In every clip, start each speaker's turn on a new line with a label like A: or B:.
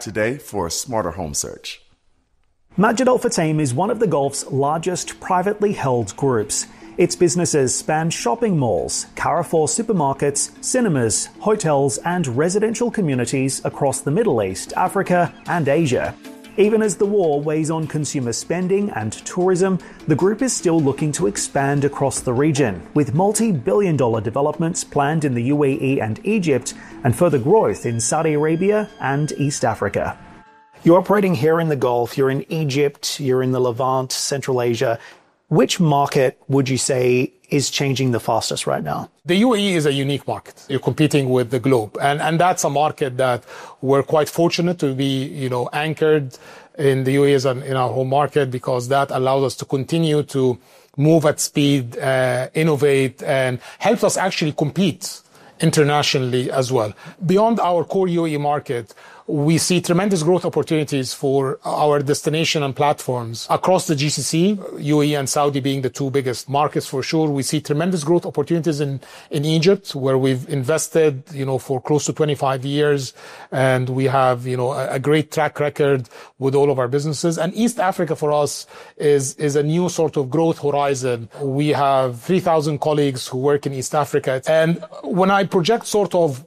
A: today for a smarter home search.
B: Majid Al Futtaim is one of the Gulf's largest privately held groups. Its businesses span shopping malls, Carrefour supermarkets, cinemas, hotels, and residential communities across the Middle East, Africa, and Asia. Even as the war weighs on consumer spending and tourism, the group is still looking to expand across the region, with multi-billion-dollar developments planned in the UAE and Egypt, and further growth in Saudi Arabia and East Africa. You're operating here in the Gulf, you're in Egypt, you're in the Levant, Central Asia. Which market would you say is changing the fastest right now?
C: The UAE is a unique market. You're competing with the globe. And that's a market that we're quite fortunate to be, anchored in the UAE as in our home market, because that allows us to continue to move at speed, innovate, and helps us actually compete internationally as well. Beyond our core UAE market, we see tremendous growth opportunities for our destination and platforms across the GCC, UAE and Saudi being the two biggest markets for sure. We see tremendous growth opportunities in Egypt, where we've invested, for close to 25 years. And we have, a great track record with all of our businesses. And East Africa for us is a new sort of growth horizon. We have 3,000 colleagues who work in East Africa. And when I project sort of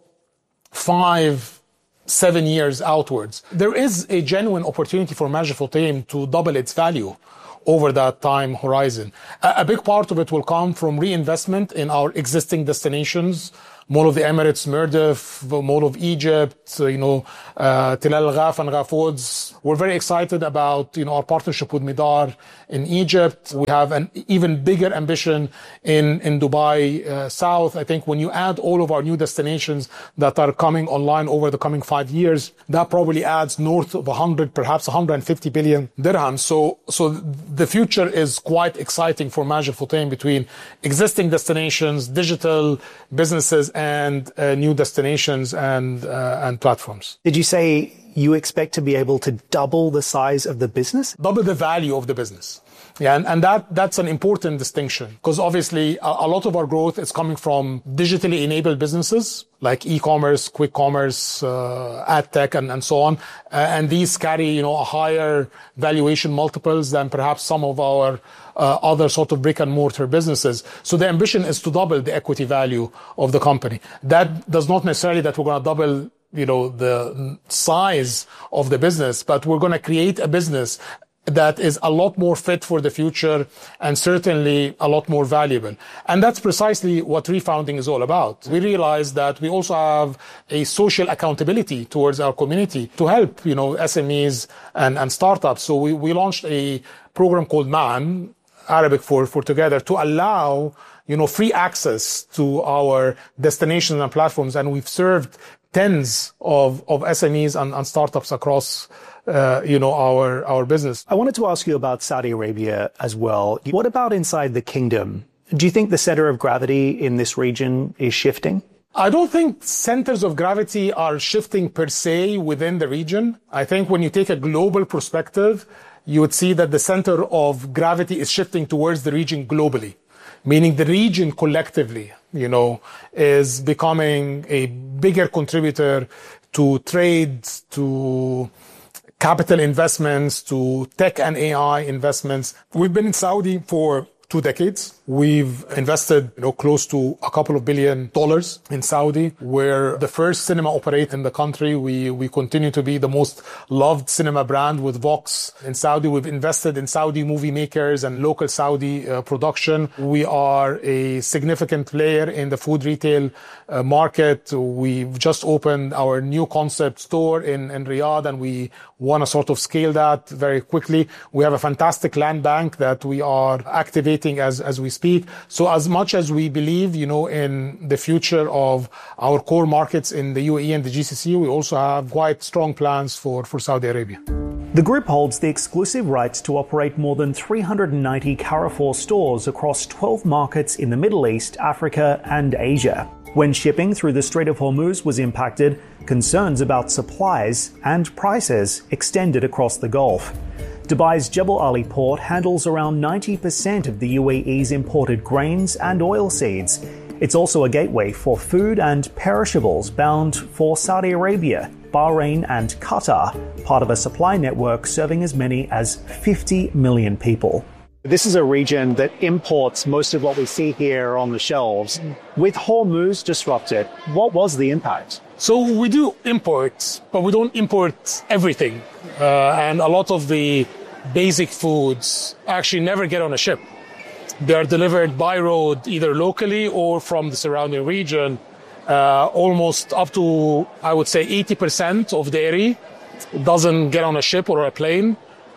C: 5-7 years outwards, there is a genuine opportunity for Majid Al Futtaim to double its value over that time horizon. A big part of it will come from reinvestment in our existing destinations, Mall of the Emirates, Mirdif, Mall of Egypt, Tilal Ghaf and Ghafouds. We're very excited about, our partnership with Midar in Egypt. We have an even bigger ambition in Dubai South. I think when you add all of our new destinations that are coming online over the coming 5 years, that probably adds north of 100, perhaps 150 billion dirhams. So the future is quite exciting for Majid Al Futtaim between existing destinations, digital businesses, and new destinations and platforms.
B: Did you say you expect to be able to double the size of the business?
C: Double the value of the business. Yeah, and that's an important distinction, because obviously a lot of our growth is coming from digitally enabled businesses like e-commerce, quick commerce, ad tech, and so on. And these carry, a higher valuation multiples than perhaps some of our other sort of brick and mortar businesses. So the ambition is to double the equity value of the company. That does not necessarily that we're going to double, the size of the business, but we're going to create a business that is a lot more fit for the future and certainly a lot more valuable. And that's precisely what refounding is all about. We realize that we also have a social accountability towards our community to help, SMEs and startups. So we launched a program called MAN, Arabic for together, to allow, free access to our destinations and platforms. And we've served tens of SMEs and startups across our business.
B: I wanted to ask you about Saudi Arabia as well. What about inside the kingdom? Do you think the center of gravity in this region is shifting?
C: I don't think centers of gravity are shifting per se within the region. I think when you take a global perspective, you would see that the center of gravity is shifting towards the region globally, meaning the region collectively, is becoming a bigger contributor to trade, to capital investments, to tech and AI investments. We've been in Saudi for 2 decades. We've invested, close to a couple of $2 billion in Saudi. We're the first cinema operator in the country. We continue to be the most loved cinema brand with Vox in Saudi. We've invested in Saudi movie makers and local Saudi production. We are a significant player in the food retail market. We've just opened our new concept store in Riyadh, and we want to sort of scale that very quickly. We have a fantastic land bank that we are activating as we speak. So as much as we believe, in the future of our core markets in the UAE and the GCC, we also have quite strong plans for Saudi Arabia.
B: The group holds the exclusive rights to operate more than 390 Carrefour stores across 12 markets in the Middle East, Africa, and Asia. When shipping through the Strait of Hormuz was impacted, concerns about supplies and prices extended across the Gulf. Dubai's Jebel Ali port handles around 90% of the UAE's imported grains and oilseeds. It's also a gateway for food and perishables bound for Saudi Arabia, Bahrain and Qatar, part of a supply network serving as many as 50 million people.
D: This is a region that imports most of what we see here on the shelves. With Hormuz disrupted, what was the impact?
C: So we do import, but we don't import everything. And a lot of the basic foods actually never get on a ship. They are delivered by road, either locally or from the surrounding region. Almost up to, I would say, 80% of dairy doesn't get on a ship or a plane.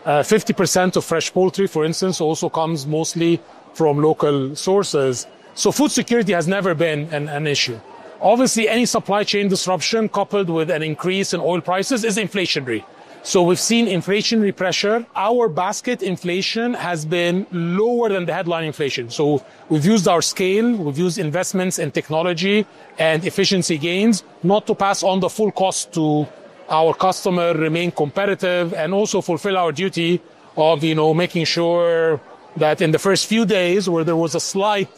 C: 50% of fresh poultry, for instance, also comes mostly from local sources. So food security has never been an issue. Obviously, any supply chain disruption coupled with an increase in oil prices is inflationary. So we've seen inflationary pressure. Our basket inflation has been lower than the headline inflation. So we've used our scale, we've used investments in technology and efficiency gains, not to pass on the full cost to our customer, remain competitive, and also fulfill our duty of, making sure that in the first few days where there was a slight,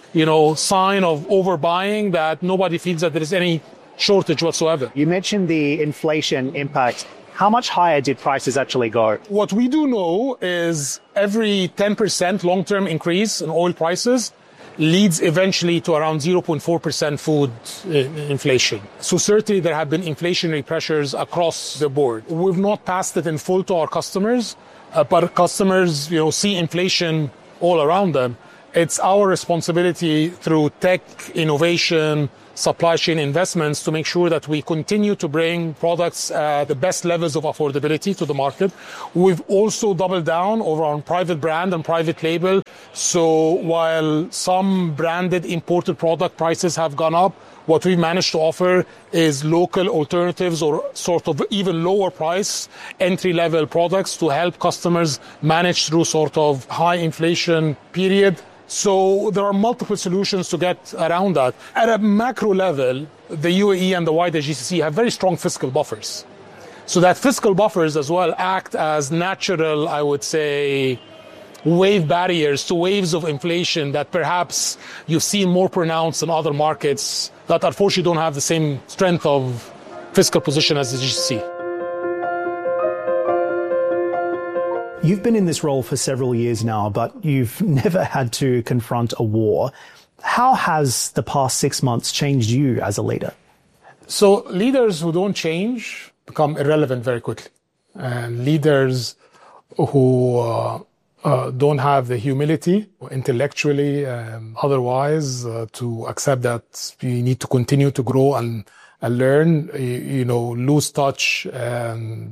C: sign of overbuying, that nobody feels that there is any shortage whatsoever.
D: You mentioned the inflation impact. How much higher did prices actually go?
C: What we do know is every 10% long-term increase in oil prices leads eventually to around 0.4% food inflation. So certainly there have been inflationary pressures across the board. We've not passed it in full to our customers, but customers, see inflation all around them. It's our responsibility through tech, innovation, supply chain investments to make sure that we continue to bring products at the best levels of affordability to the market. We've also doubled down over on private brand and private label. So while some branded imported product prices have gone up, what we've managed to offer is local alternatives or sort of even lower price entry-level products to help customers manage through sort of high inflation period. So there are multiple solutions to get around that. At a macro level, the UAE and the wider GCC have very strong fiscal buffers. So that fiscal buffers as well act as natural, I would say, wave barriers to waves of inflation that perhaps you've seen more pronounced in other markets that unfortunately don't have the same strength of fiscal position as the GCC.
B: You've been in this role for several years now, but you've never had to confront a war. How has the past 6 months changed you as a leader?
C: So leaders who don't change become irrelevant very quickly. And leaders who don't have the humility, intellectually, otherwise, to accept that you need to continue to grow and learn, lose touch and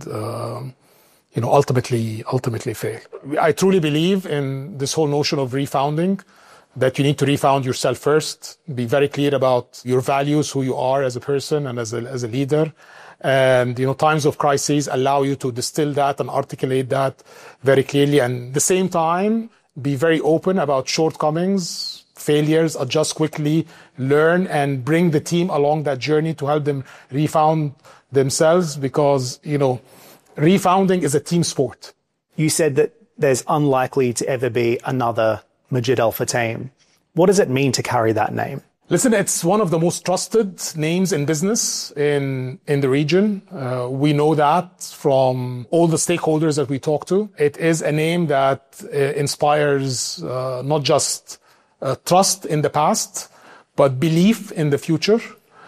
C: ultimately fail. I truly believe in this whole notion of refounding, that you need to refound yourself first, be very clear about your values, who you are as a person and as a leader. And, times of crises allow you to distill that and articulate that very clearly. And at the same time, be very open about shortcomings, failures, adjust quickly, learn, and bring the team along that journey to help them refound themselves because, refounding is a team sport.
B: You said that there's unlikely to ever be another Majid Al Futtaim. What does it mean to carry that name?
C: Listen, it's one of the most trusted names in business in the region. We know that from all the stakeholders that we talk to. It is a name that inspires not just trust in the past, but belief in the future.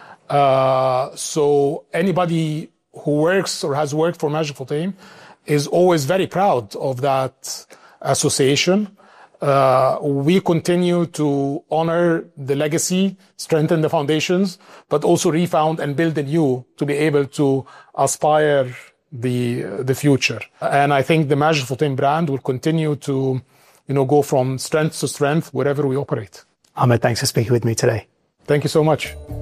C: So anybody who works or has worked for Majid Al Futtaim is always very proud of that association. We continue to honor the legacy, strengthen the foundations, but also refound and build anew to be able to aspire the future. And I think the Majid Al Futtaim brand will continue to, go from strength to strength wherever we operate.
B: Ahmed, thanks for speaking with me today.
C: Thank you so much.